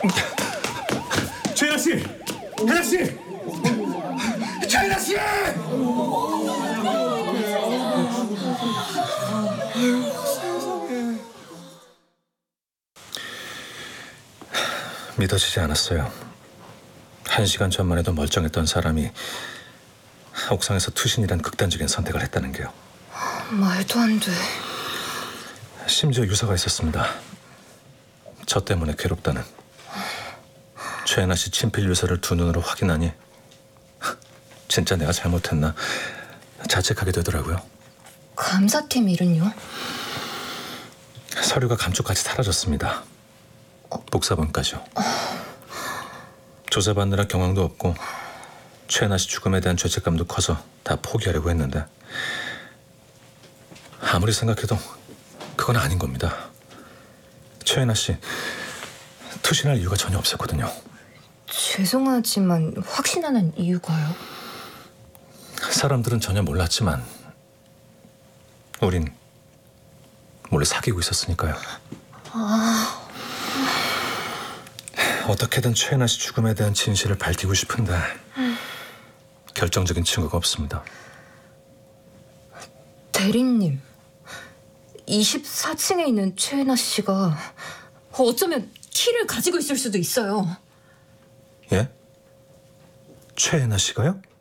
최연아 씨! 혜나 씨! 최연아 씨! 믿어지지 않았어요. 1시간 전만 해도 멀쩡했던 사람이 옥상에서 투신이란 극단적인 선택을 했다는 게요. 말도 안 돼. 심지어 유서가 있었습니다. 저 때문에 괴롭다는. 최연아 씨 친필 유서를 두 눈으로 확인하니 진짜 내가 잘못했나 자책하게 되더라고요. 감사팀 일은요? 서류가 감쪽같이 사라졌습니다. 복사본까지요. 조사받느라 경황도 없고 최연아 씨 죽음에 대한 죄책감도 커서 다 포기하려고 했는데 아무리 생각해도 그건 아닌 겁니다. 최연아 씨 투신할 이유가 전혀 없었거든요. 죄송하지만 확신하는 이유가요? 사람들은 전혀 몰랐지만 우린 몰래 사귀고 있었으니까요. 어떻게든 최연아 씨 죽음에 대한 진실을 밝히고 싶은데 결정적인 증거가 없습니다. 대리님, 24층에 있는 최연아 씨가 어쩌면 키를 가지고 있을 수도 있어요. 예? 최연아 씨가요?